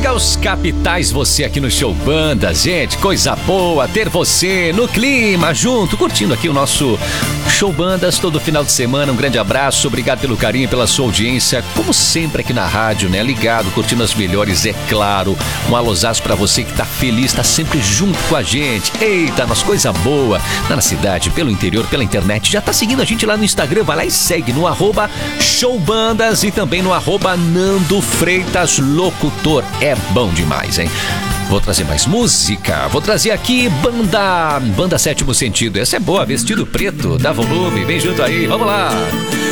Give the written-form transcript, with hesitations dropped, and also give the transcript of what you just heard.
Chega aos capitais você aqui no Show Bandas, gente, coisa boa ter você no clima, junto, curtindo aqui o nosso Show Bandas todo final de semana. Um grande abraço, obrigado pelo carinho, pela sua audiência, como sempre aqui na rádio, né, ligado, curtindo as melhores, é claro. Um alôzaço pra você que tá feliz, tá sempre junto com a gente. Eita, nossa, coisa boa, tá na cidade, pelo interior, pela internet, já tá seguindo a gente lá no Instagram, vai lá e segue no @showbandas e também no @Nando Freitas Locutor. É bom demais, hein? Vou trazer mais música, vou trazer aqui Banda Sétimo Sentido. Essa é boa, Vestido Preto, dá volume, vem junto aí, vamos lá.